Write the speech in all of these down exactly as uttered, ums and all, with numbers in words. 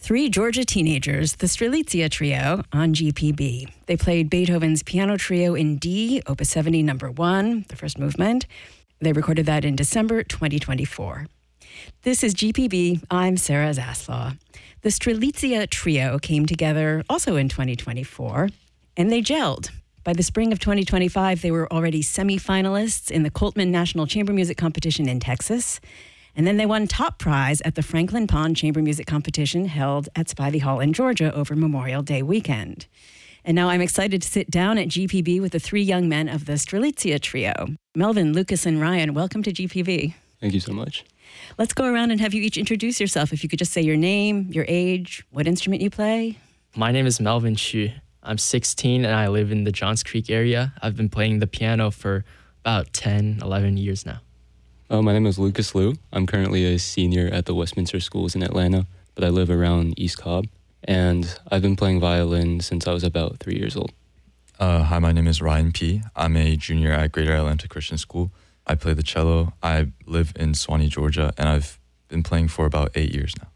Three Georgia teenagers, the Strelitzia Trio, on G P B. They played Beethoven's Piano Trio in D, Opus seventy, number one, the first movement. They recorded that in December twenty twenty-four. This is G P B. I'm Sarah Zaslaw. The Strelitzia Trio came together also in twenty twenty-four, and they gelled. By the spring of twenty twenty-five, they were already semifinalists in the Coltman National Chamber Music Competition in Texas. And then they won top prize at the Franklin Pond Chamber Music Competition held at Spivey Hall in Georgia over Memorial Day weekend. And now I'm excited to sit down at G P B with the three young men of the Strelitzia Trio. Melvin, Lucas, and Ryan, welcome to G P B. Thank you so much. Let's go around and have you each introduce yourself. If you could just say your name, your age, what instrument you play. My name is Melvin Chu. I'm sixteen and I live in the Johns Creek area. I've been playing the piano for about ten, eleven years now. Uh, my name is Lucas Liu. I'm currently a senior at the Westminster Schools in Atlanta, but I live around East Cobb. And I've been playing violin since I was about three years old. Uh, hi, my name is Ryan P. I'm a junior at Greater Atlanta Christian School. I play the cello. I live in Suwanee, Georgia, and I've been playing for about eight years now.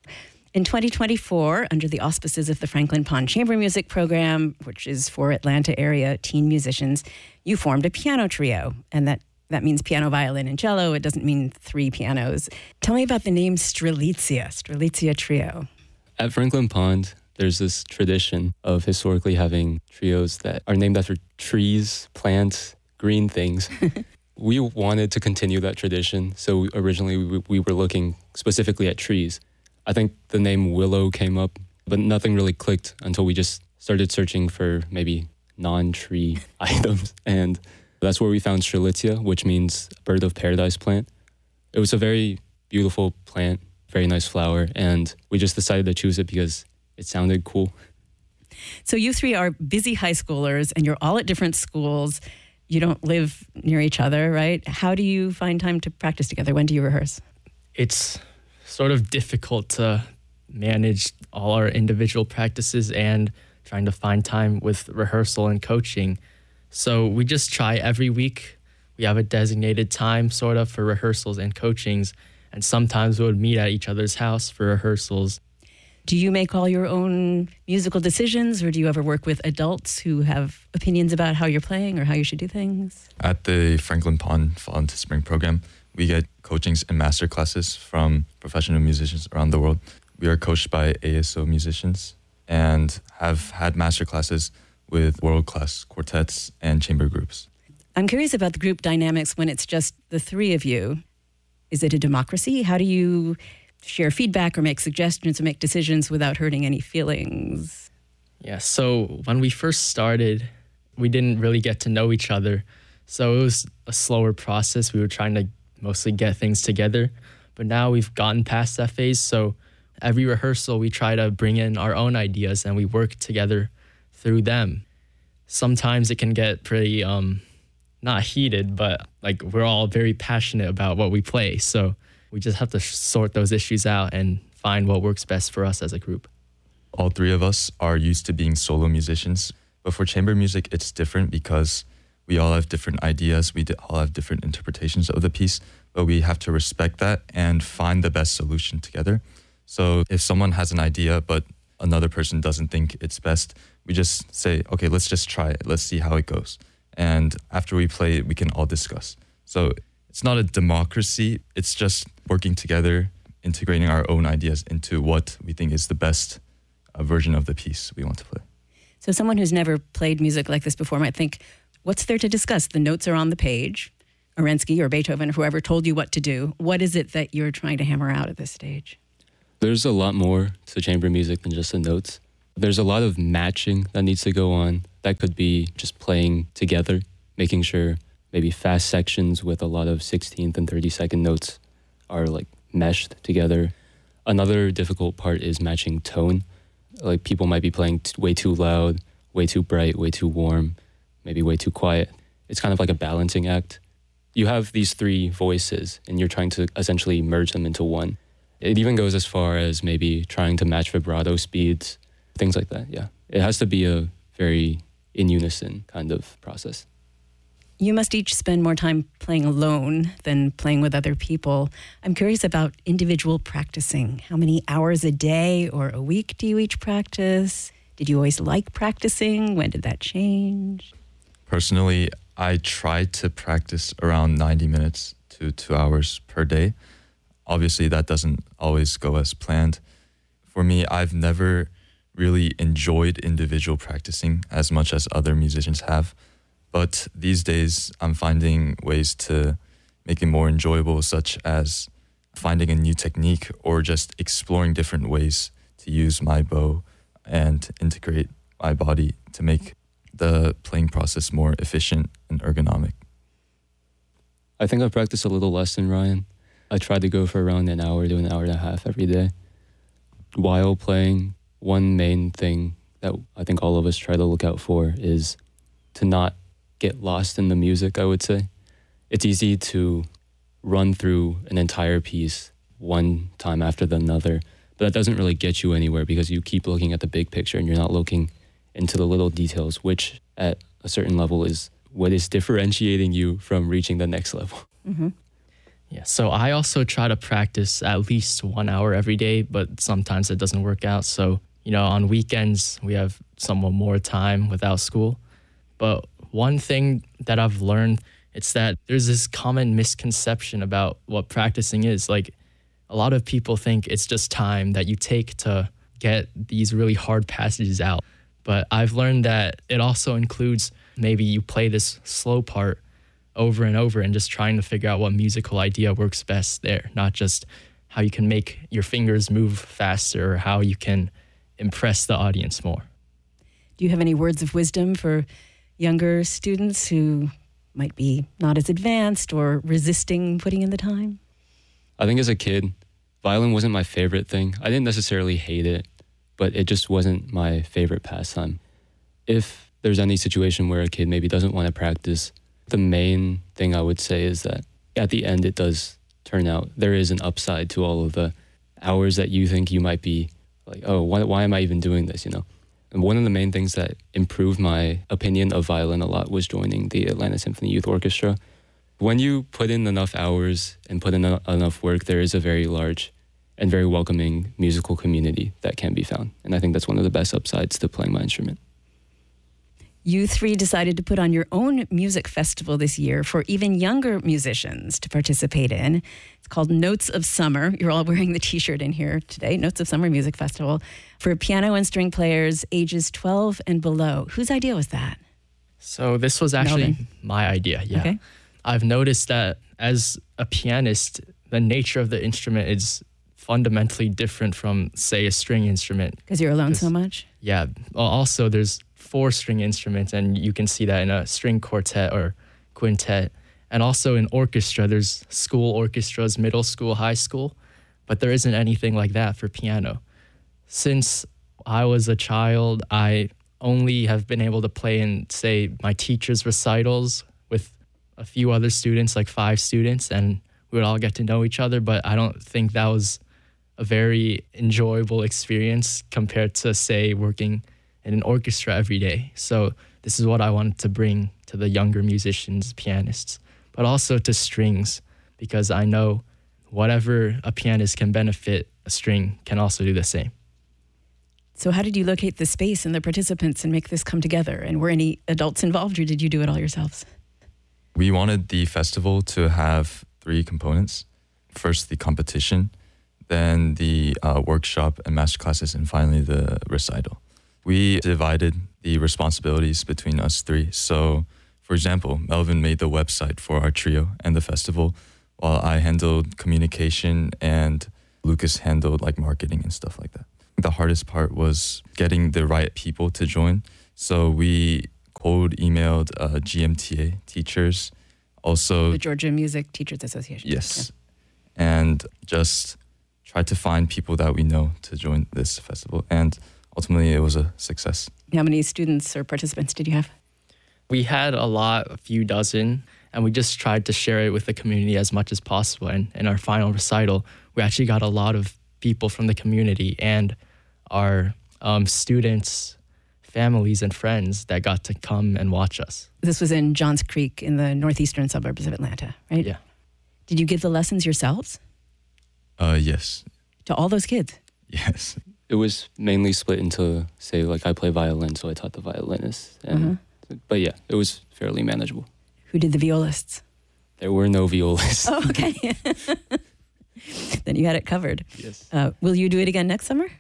In twenty twenty-four, under the auspices of the Franklin Pond Chamber Music Program, which is for Atlanta area teen musicians, you formed a piano trio, and that That means piano, violin, and cello. It doesn't mean three pianos. Tell me about the name Strelitzia, Strelitzia Trio. At Franklin Pond, there's this tradition of historically having trios that are named after trees, plants, green things. We wanted to continue that tradition, so originally we, we were looking specifically at trees. I think the name Willow came up, but nothing really clicked until we just started searching for maybe non-tree items, and that's where we found Strelitzia, which means bird of paradise plant. It was a very beautiful plant, very nice flower, and we just decided to choose it because it sounded cool. So you three are busy high schoolers, and you're all at different schools. You don't live near each other, right? How do you find time to practice together? When do you rehearse? It's sort of difficult to manage all our individual practices and trying to find time with rehearsal and coaching. So we just try every week. We have a designated time sort of for rehearsals and coachings, and sometimes we would meet at each other's house for rehearsals. Do you make all your own musical decisions, or do you ever work with adults who have opinions about how you're playing or how you should do things? At the Franklin Pond Fall into Spring program, we get coachings and master classes from professional musicians around the world. We are coached by A S O musicians and have had master classes with world-class quartets and chamber groups. I'm curious about the group dynamics when it's just the three of you. Is it a democracy? How do you share feedback or make suggestions or make decisions without hurting any feelings? Yeah, so when we first started, we didn't really get to know each other. So it was a slower process. We were trying to mostly get things together. But now we've gotten past that phase. So every rehearsal, we try to bring in our own ideas and we work together through them. Sometimes it can get pretty, um, not heated, but like we're all very passionate about what we play. So we just have to sort those issues out and find what works best for us as a group. All three of us are used to being solo musicians, but for chamber music, it's different because we all have different ideas. We all have different interpretations of the piece, but we have to respect that and find the best solution together. So if someone has an idea, but another person doesn't think it's best, we just say, okay, let's just try it. Let's see how it goes. And after we play it, we can all discuss. So it's not a democracy. It's just working together, integrating our own ideas into what we think is the best uh, version of the piece we want to play. So someone who's never played music like this before might think, what's there to discuss? The notes are on the page. Arensky or Beethoven or whoever told you what to do. What is it that you're trying to hammer out at this stage? There's a lot more to chamber music than just the notes. There's a lot of matching that needs to go on. That could be just playing together, making sure maybe fast sections with a lot of sixteenth and thirty-second notes are like meshed together. Another difficult part is matching tone. Like people might be playing t- way too loud, way too bright, way too warm, maybe way too quiet. It's kind of like a balancing act. You have these three voices and you're trying to essentially merge them into one. It even goes as far as maybe trying to match vibrato speeds, things like that, yeah. It has to be a very in unison kind of process. You must each spend more time playing alone than playing with other people. I'm curious about individual practicing. How many hours a day or a week do you each practice? Did you always like practicing? When did that change? Personally, I try to practice around ninety minutes to two hours per day. Obviously, that doesn't always go as planned. For me, I've never really enjoyed individual practicing as much as other musicians have. But these days, I'm finding ways to make it more enjoyable, such as finding a new technique or just exploring different ways to use my bow and integrate my body to make the playing process more efficient and ergonomic. I think I practice a little less than Ryan. I try to go for around an hour to an hour and a half every day. While playing, one main thing that I think all of us try to look out for is to not get lost in the music, I would say. It's easy to run through an entire piece one time after the another, but that doesn't really get you anywhere because you keep looking at the big picture and you're not looking into the little details, which at a certain level is what is differentiating you from reaching the next level. Mm-hmm. Yeah, so I also try to practice at least one hour every day, but sometimes it doesn't work out. So, you know, on weekends, we have somewhat more time without school. But one thing that I've learned, it's that there's this common misconception about what practicing is. Like, a lot of people think it's just time that you take to get these really hard passages out. But I've learned that it also includes maybe you play this slow part over and over and just trying to figure out what musical idea works best there, not just how you can make your fingers move faster or how you can impress the audience more. Do you have any words of wisdom for younger students who might be not as advanced or resisting putting in the time? I think as a kid, violin wasn't my favorite thing. I didn't necessarily hate it, but it just wasn't my favorite pastime. If there's any situation where a kid maybe doesn't want to practice, the main thing I would say is that at the end it does turn out there is an upside to all of the hours that you think you might be like, oh, why, why am I even doing this, you know? And one of the main things that improved my opinion of violin a lot was joining the Atlanta Symphony Youth Orchestra. When you put in enough hours and put in enough work, there is a very large and very welcoming musical community that can be found. And I think that's one of the best upsides to playing my instrument. You three decided to put on your own music festival this year for even younger musicians to participate in. It's called Notes of Summer. You're all wearing the T-shirt in here today. Notes of Summer Music Festival for piano and string players ages twelve and below. Whose idea was that? So this was actually Melvin. my idea, yeah. Okay. I've noticed that as a pianist, the nature of the instrument is fundamentally different from, say, a string instrument. Because you're alone so much? Yeah. Well, also, there's four string instruments, and you can see that in a string quartet or quintet. And also in orchestra, there's school orchestras, middle school, high school, but there isn't anything like that for piano. Since I was a child, I only have been able to play in, say, my teacher's recitals with a few other students, like five students, and we would all get to know each other, but I don't think that was a very enjoyable experience compared to, say, working in an orchestra every day. So this is what I wanted to bring to the younger musicians, pianists, but also to strings, because I know whatever a pianist can benefit, a string can also do the same. So how did you locate the space and the participants and make this come together? And were any adults involved, or did you do it all yourselves? We wanted the festival to have three components. First, the competition, then the uh, workshop and master classes, and finally the recital. We divided the responsibilities between us three. So, for example, Melvin made the website for our trio and the festival, while I handled communication and Lucas handled like marketing and stuff like that. The hardest part was getting the right people to join. So we cold emailed uh, G M T A teachers, also The Georgia Music Teachers Association. Yes, yeah. And just tried to find people that we know to join this festival. And ultimately, it was a success. How many students or participants did you have? We had a lot, a few dozen, and we just tried to share it with the community as much as possible. And in our final recital, we actually got a lot of people from the community, and our um, students families and friends that got to come and watch us. This was in Johns Creek in the northeastern suburbs of Atlanta, right? Yeah. Did you give the lessons yourselves Uh, yes. to all those kids? Yes. It was mainly split into, say, like I play violin, so I taught the violinists. And, Uh-huh. But yeah, it was fairly manageable. Who did the violists? There were no violists. Oh, okay. Then you had it covered. Yes. Uh, will you do it again next summer?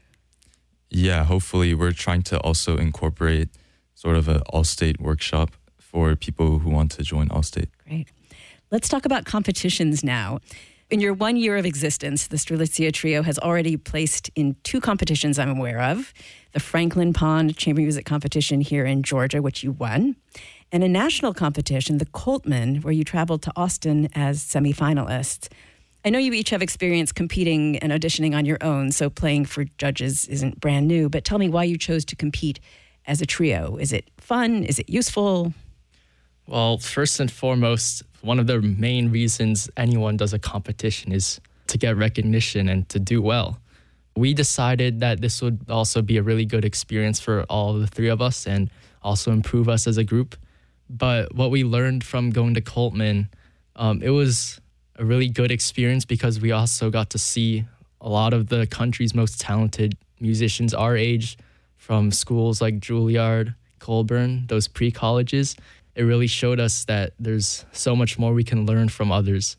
Yeah, hopefully we're trying to also incorporate sort of an all-state workshop for people who want to join All-State. Great. Let's talk about competitions now. In your one year of existence, the Strelitzia Trio has already placed in two competitions I'm aware of. The Franklin Pond Chamber Music Competition here in Georgia, which you won, and a national competition, the Coltman, where you traveled to Austin as semifinalists. I know you each have experience competing and auditioning on your own, so playing for judges isn't brand new, but tell me why you chose to compete as a trio. Is it fun? Is it useful? Well, first and foremost, one of the main reasons anyone does a competition is to get recognition and to do well. We decided that this would also be a really good experience for all the three of us and also improve us as a group. But what we learned from going to Coltman, um, it was a really good experience because we also got to see a lot of the country's most talented musicians our age from schools like Juilliard, Colburn, those pre-colleges. It really showed us that there's so much more we can learn from others.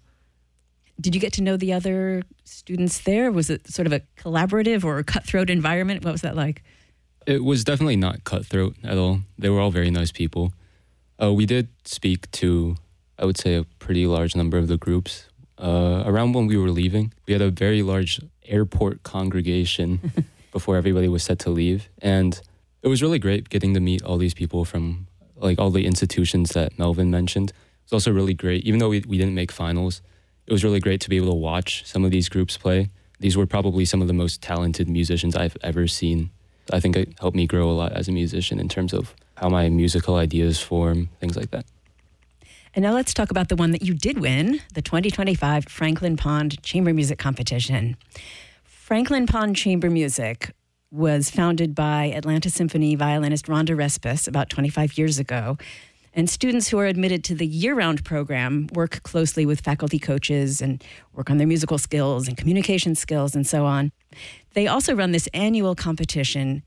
Did you get to know the other students there? Was it sort of a collaborative or a cutthroat environment? What was that like? It was definitely not cutthroat at all. They were all very nice people. Uh, we did speak to, I would say, a pretty large number of the groups. Uh, around when we were leaving, we had a very large airport congregation before everybody was set to leave. And it was really great getting to meet all these people from like all the institutions that Melvin mentioned. It was also really great, even though we, we didn't make finals, it was really great to be able to watch some of these groups play. These were probably some of the most talented musicians I've ever seen. I think it helped me grow a lot as a musician in terms of how my musical ideas form, things like that. And now let's talk about the one that you did win, the twenty twenty-five Franklin Pond Chamber Music Competition. Franklin Pond Chamber Music was founded by Atlanta Symphony violinist Rhonda Respis about twenty-five years ago. And students who are admitted to the year-round program work closely with faculty coaches and work on their musical skills and communication skills and so on. They also run this annual competition.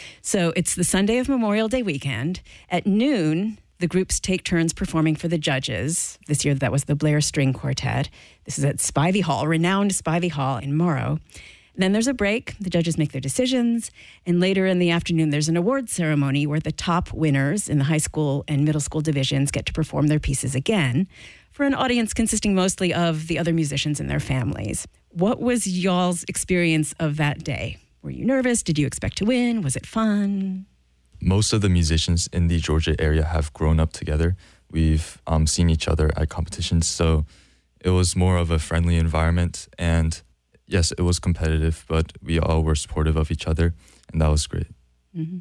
So it's the Sunday of Memorial Day weekend. At noon, the groups take turns performing for the judges. This year, that was the Blair String Quartet. This is at Spivey Hall, renowned Spivey Hall in Morrow. Then there's a break. The judges make their decisions. And later in the afternoon, there's an awards ceremony where the top winners in the high school and middle school divisions get to perform their pieces again for an audience consisting mostly of the other musicians and their families. What was y'all's experience of that day? Were you nervous? Did you expect to win? Was it fun? Most of the musicians in the Georgia area have grown up together. We've um, seen each other at competitions, so it was more of a friendly environment. And yes, it was competitive, but we all were supportive of each other, and that was great. Mm-hmm.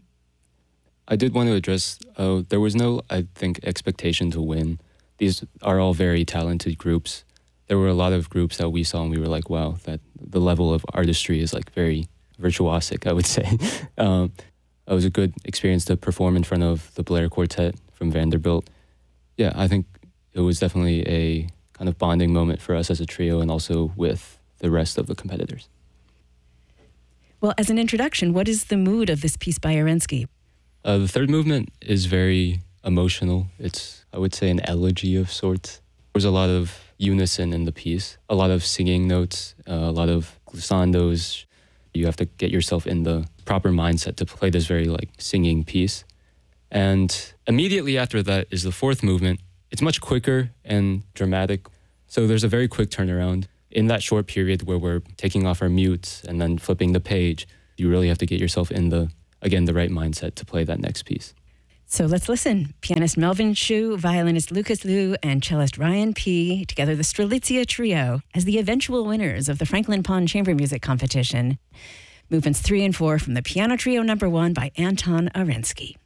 I did want to address, uh, there was no, I think, expectation to win. These are all very talented groups. There were a lot of groups that we saw and we were like, wow, that the level of artistry is like very virtuosic, I would say. um, it was a good experience to perform in front of the Blair Quartet from Vanderbilt. Yeah, I think it was definitely a kind of bonding moment for us as a trio and also with the rest of the competitors. Well, as an introduction, what is the mood of this piece by Arensky? Uh, the third movement is very emotional. It's, I would say, an elegy of sorts. There's a lot of unison in the piece, a lot of singing notes, uh, a lot of glissandos. You have to get yourself in the proper mindset to play this very like singing piece. And immediately after that is the fourth movement. It's much quicker and dramatic. So there's a very quick turnaround. In that short period where we're taking off our mutes and then flipping the page, you really have to get yourself in the, again, the right mindset to play that next piece. So let's listen. Pianist Melvin Shu, violinist Lucas Liu, and cellist Ryan P. together the Strelitzia Trio as the eventual winners of the Franklin Pond Chamber Music Competition. Movements three and four from the Piano Trio number one by Anton Arensky.